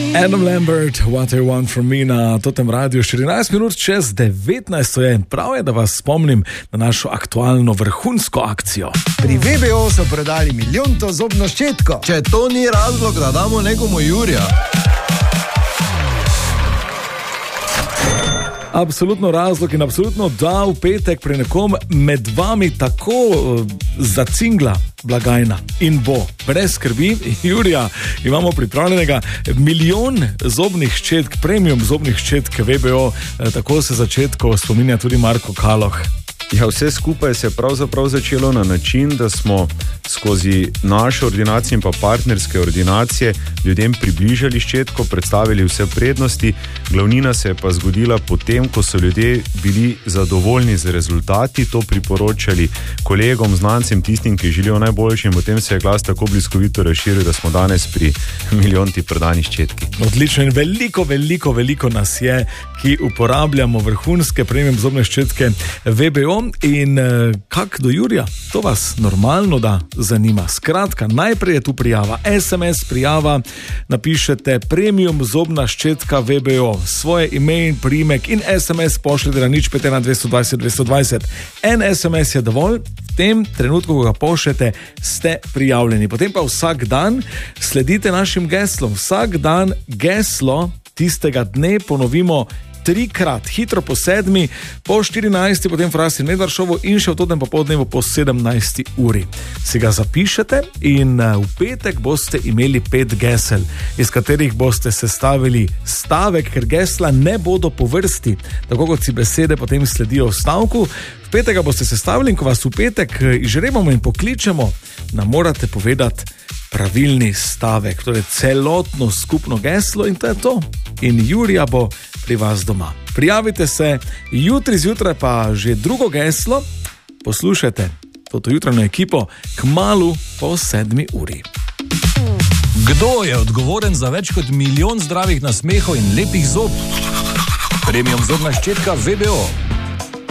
Adam Lambert, What I Want From Me na Totem Radiu, 14 minut čez 19 je. Prav je, da vas spomnim na našo aktualno vrhunsko akcijo. Pri VBO so prodali 1 milijonto zobno ščetko. Če to ni razlog, da damo nekomu Jurija. Absolutno razlog in absolutno da v petek pri nekom med vami tako zacingla blagajna in bo brez skrbi. Jurija, imamo pripravljenega 1 milijon zobnih ščetk, premium zobnih ščetk VBO, tako se začetko spominja tudi Marko Kaloh. Ja, vse skupaj se je pravzaprav začelo na način, da smo skozi naše ordinacije in pa partnerske ordinacije ljudem približali ščetko, predstavili vse prednosti. Glavnina se je pa zgodila potem, ko so ljudje bili zadovoljni z rezultati, to priporočali kolegom, znancem, tistim, ki želijo najboljši, in potem se je glas tako bliskovito razširil, da smo danes pri 1 milijonti prodani ščetki. Odlično in veliko nas je, ki uporabljamo vrhunske premium zobne ščetke VBO. In kak do Jurija? To vas normalno da zanima. Skratka, najprej je tu prijava, SMS prijava, napišete premium zobna ščetka VBO, svoje ime in priimek in SMS pošljete na 051 220 220. En SMS je dovolj, v tem trenutku, ko ga pošljete, ste prijavljeni. Potem pa vsak dan sledite našim geslom. Vsak dan geslo tistega dne ponovimo 3-krat, hitro po 7, po 14, potem frasi Medvaršovo in še v todnem popoldnevu po 17 uri. Si ga zapišete in v petek boste imeli 5 gesel, iz katerih boste sestavili stavek, ker gesla ne bodo po vrsti, tako kot si besede potem sledijo v stavku. V petek ga boste sestavili in ko vas v petek izžrebamo in pokličemo, nam morate povedati pravilni stavek, torej celotno skupno geslo, in to je to. In Jurija bo pri vas doma. Prijavite se, jutri zjutraj pa že drugo geslo. Poslušajte to jutranjo ekipo kmalu po 7 uri. Kdo je odgovoren za več kot 1 milijon zdravih nasmehov in lepih zob? Premium zobna ščetka VBO.